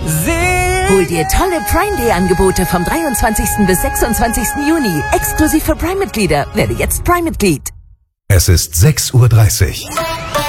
Hol dir tolle Prime Day Angebote vom 23. bis 26. Juni. Exklusiv für Prime-Mitglieder. Werde jetzt Prime-Mitglied. Es ist 6:30 Uhr.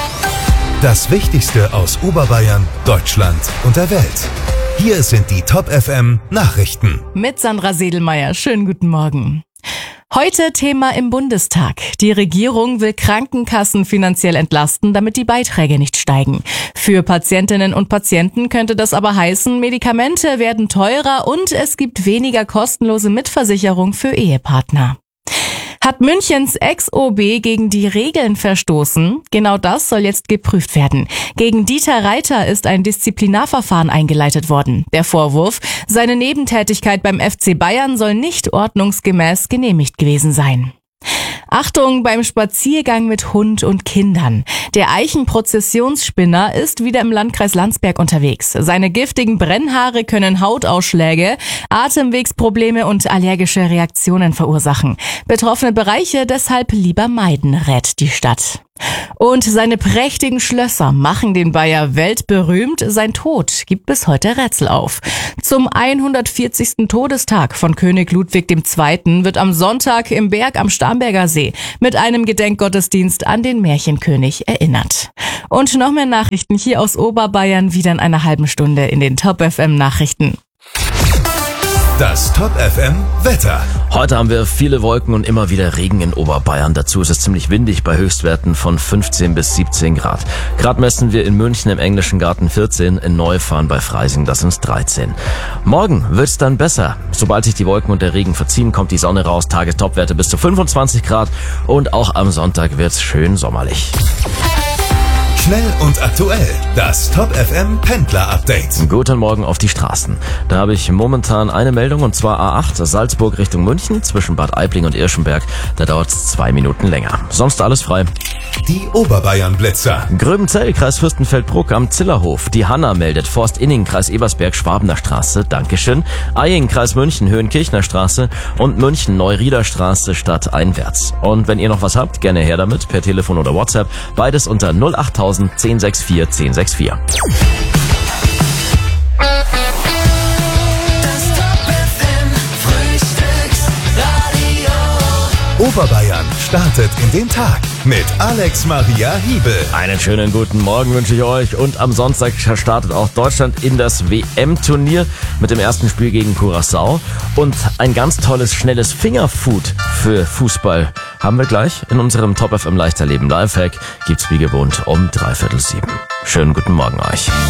Das Wichtigste aus Oberbayern, Deutschland und der Welt. Hier sind die Top FM Nachrichten. Mit Sandra Sedelmeier. Schönen guten Morgen. Heute Thema im Bundestag. Die Regierung will Krankenkassen finanziell entlasten, damit die Beiträge nicht steigen. Für Patientinnen und Patienten könnte das aber heißen, Medikamente werden teurer und es gibt weniger kostenlose Mitversicherung für Ehepartner. Hat Münchens Ex-OB gegen die Regeln verstoßen? Genau das soll jetzt geprüft werden. Gegen Dieter Reiter ist ein Disziplinarverfahren eingeleitet worden. Der Vorwurf, seine Nebentätigkeit beim FC Bayern soll nicht ordnungsgemäß genehmigt gewesen sein. Achtung beim Spaziergang mit Hund und Kindern. Der Eichenprozessionsspinner ist wieder im Landkreis Landsberg unterwegs. Seine giftigen Brennhaare können Hautausschläge, Atemwegsprobleme und allergische Reaktionen verursachen. Betroffene Bereiche deshalb lieber meiden, rät die Stadt. Und seine prächtigen Schlösser machen den Bayer weltberühmt. Sein Tod gibt bis heute Rätsel auf. Zum 140. Todestag von König Ludwig II. Wird am Sonntag im Berg am Starnberger See mit einem Gedenkgottesdienst an den Märchenkönig erinnert. Und noch mehr Nachrichten hier aus Oberbayern wieder in einer halben Stunde in den Top FM Nachrichten. Das Top FM Wetter. Heute haben wir viele Wolken und immer wieder Regen in Oberbayern. Dazu ist es ziemlich windig bei Höchstwerten von 15 bis 17 Grad. Gerade messen wir in München im Englischen Garten 14, in Neufahren bei Freising, das sind 13. Morgen wird's dann besser. Sobald sich die Wolken und der Regen verziehen, kommt die Sonne raus. Tagestopwerte bis zu 25 Grad und auch am Sonntag wird's schön sommerlich. Schnell und aktuell. Das Top FM Pendler Update. Guten Morgen auf die Straßen. Da habe ich momentan eine Meldung und zwar A8 Salzburg Richtung München zwischen Bad Aibling und Irschenberg. Da dauert es 2 Minuten länger. Sonst alles frei. Die Oberbayern Blitzer. Gröbenzell, Kreis Fürstenfeldbruck am Zillerhof. Die Hanna meldet Forst-Inning, Kreis Ebersberg, Schwabener Straße. Dankeschön. Eying, Kreis München, Höhenkirchner Straße und München, Neurieder Straße stadteinwärts. Und wenn ihr noch was habt, gerne her damit per Telefon oder WhatsApp. Beides unter 08000 1064 1064. Oberbayern startet in den Tag mit Alex Maria Hiebel. Einen schönen guten Morgen wünsche ich euch und am Sonntag startet auch Deutschland in das WM-Turnier mit dem ersten Spiel gegen Curaçao und ein ganz tolles, schnelles Fingerfood für Fußball haben wir gleich in unserem Top FM Leichterleben Lifehack. Gibt's wie gewohnt um 6:45. Schönen guten Morgen euch.